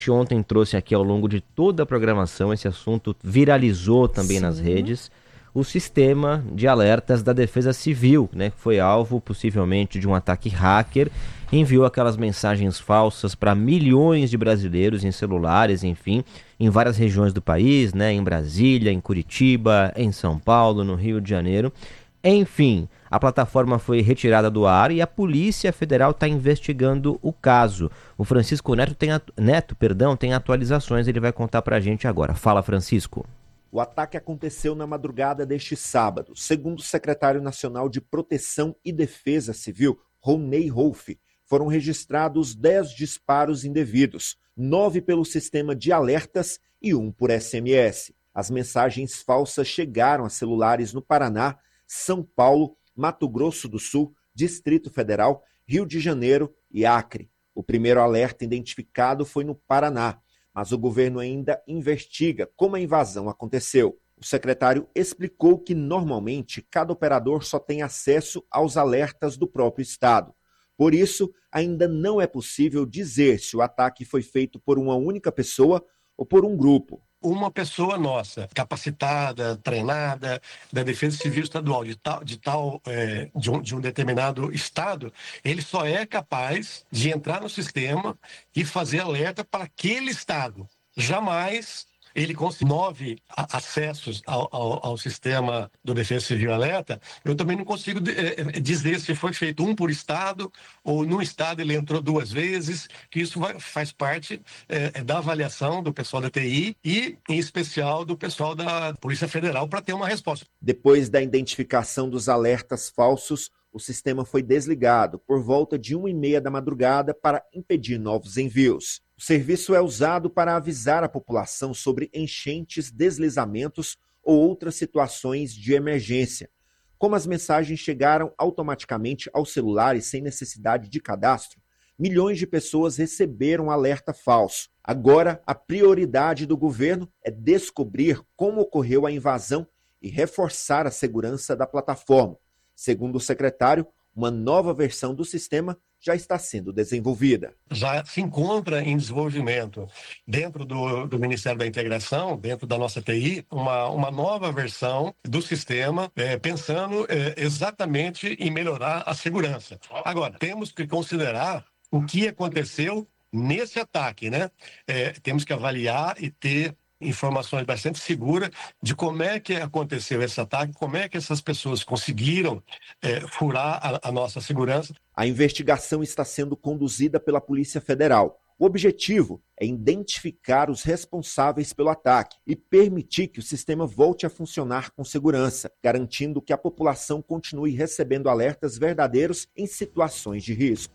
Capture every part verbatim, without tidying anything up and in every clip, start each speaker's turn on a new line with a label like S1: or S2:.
S1: ontem trouxe aqui ao longo de toda a programação, esse assunto viralizou também Sim. nas redes, o sistema de alertas da Defesa Civil, né, que foi alvo possivelmente de um ataque hacker, enviou aquelas mensagens falsas para milhões de brasileiros em celulares, enfim, em várias regiões do país, né, em Brasília, em Curitiba, em São Paulo, no Rio de Janeiro. Enfim, a plataforma foi retirada do ar e a Polícia Federal está investigando o caso. O Francisco Neto tem, atu- Neto, perdão, tem atualizações, ele vai contar para a gente agora. Fala, Francisco.
S2: O ataque aconteceu na madrugada deste sábado. Segundo o secretário nacional de Proteção e Defesa Civil, Ronei Rolfe, foram registrados dez disparos indevidos, nove pelo sistema de alertas e um por S M S. As mensagens falsas chegaram a celulares no Paraná, São Paulo, Mato Grosso do Sul, Distrito Federal, Rio de Janeiro e Acre. O primeiro alerta identificado foi no Paraná, mas o governo ainda investiga como a invasão aconteceu. O secretário explicou que, normalmente, cada operador só tem acesso aos alertas do próprio estado. Por isso, ainda não é possível dizer se o ataque foi feito por uma única pessoa ou por um grupo.
S3: Uma pessoa nossa, capacitada, treinada, da Defesa Civil Estadual, de tal, de, tal é, de, um, de um determinado estado, ele só é capaz de entrar no sistema e fazer alerta para aquele estado. Jamais ele consegue nove acessos ao, ao, ao sistema do Defesa Civil Alerta. Eu também não consigo é, dizer se foi feito um por estado ou num estado ele entrou duas vezes, que isso vai, faz parte é, da avaliação do pessoal da T I e, em especial, do pessoal da Polícia Federal para ter uma resposta.
S2: Depois da identificação dos alertas falsos, o sistema foi desligado por volta de uma e meia da madrugada para impedir novos envios. O serviço é usado para avisar a população sobre enchentes, deslizamentos ou outras situações de emergência. Como as mensagens chegaram automaticamente aos celulares sem necessidade de cadastro, milhões de pessoas receberam alerta falso. Agora, a prioridade do governo é descobrir como ocorreu a invasão e reforçar a segurança da plataforma. Segundo o secretário, uma nova versão do sistema já está sendo desenvolvida.
S3: Já se encontra em desenvolvimento dentro do, do Ministério da Integração, dentro da nossa T I, uma, uma nova versão do sistema, é, pensando é, exatamente em melhorar a segurança. Agora, temos que considerar o que aconteceu nesse ataque, né? É, temos que avaliar e ter informações bastante seguras de como é que aconteceu esse ataque, como é que essas pessoas conseguiram é, furar a, a nossa segurança.
S2: A investigação está sendo conduzida pela Polícia Federal. O objetivo é identificar os responsáveis pelo ataque e permitir que o sistema volte a funcionar com segurança, garantindo que a população continue recebendo alertas verdadeiros em situações de risco.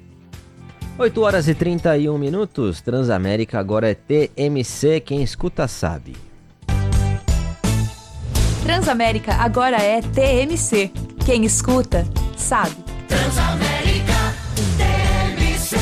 S1: oito horas e trinta e um minutos, Transamérica agora é T M C, quem escuta sabe.
S4: Transamérica agora é T M C, quem escuta sabe.
S5: Transamérica T M C.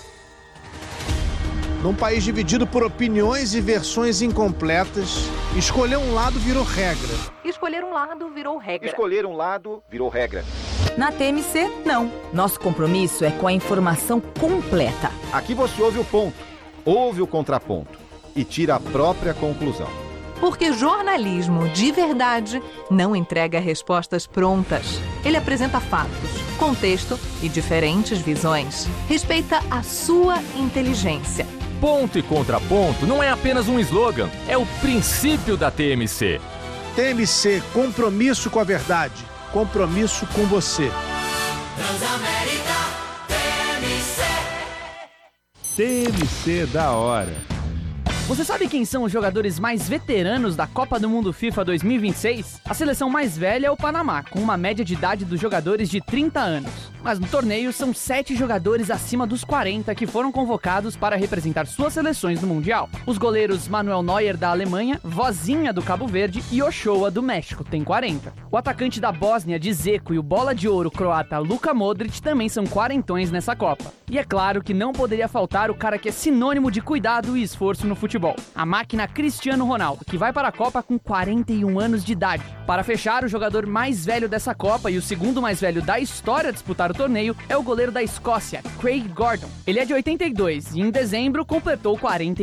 S6: Num país dividido por opiniões e versões incompletas, escolher um lado virou regra.
S4: Escolher um lado virou regra.
S7: Escolher um lado virou regra.
S4: Na T M C, não. Nosso compromisso é com a informação completa.
S7: Aqui você ouve o ponto, ouve o contraponto e tira a própria conclusão.
S4: Porque jornalismo de verdade não entrega respostas prontas. Ele apresenta fatos, contexto e diferentes visões. Respeita a sua inteligência.
S8: Ponto e contraponto não é apenas um slogan, é o princípio da T M C.
S6: T M C, compromisso com a verdade, compromisso com você.
S5: Transamérica T M C.
S9: T M C da hora.
S10: Você sabe quem são os jogadores mais veteranos da Copa do Mundo FIFA dois mil e vinte e seis? A seleção mais velha é o Panamá, com uma média de idade dos jogadores de trinta anos. Mas no torneio são sete jogadores acima dos quarenta que foram convocados para representar suas seleções no Mundial. Os goleiros Manuel Neuer da Alemanha, Vozinha do Cabo Verde e Ochoa do México tem quarenta. O atacante da Bósnia, Dzeko, e o bola de ouro croata Luka Modric também são quarentões nessa Copa. E é claro que não poderia faltar o cara que é sinônimo de cuidado e esforço no futebol. A máquina Cristiano Ronaldo, que vai para a Copa com quarenta e um anos de idade. Para fechar, o jogador mais velho dessa Copa e o segundo mais velho da história a disputar para o torneio é o goleiro da Escócia, Craig Gordon. Ele é de oitenta e dois e em dezembro completou quarenta